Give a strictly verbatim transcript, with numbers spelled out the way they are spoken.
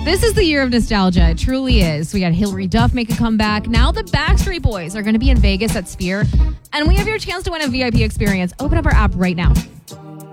This is the year of nostalgia. It truly is. We got Hilary Duff make a comeback. Now the Backstreet Boys are going to be in Vegas at Sphere. And we have your chance to win a V I P experience. Open up our app right now.